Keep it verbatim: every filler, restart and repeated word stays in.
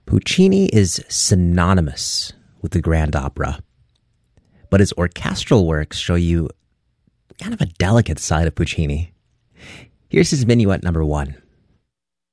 Puccini is synonymous with the grand opera, but his orchestral works show you kind of a delicate side of Puccini. Here's his minuet number one.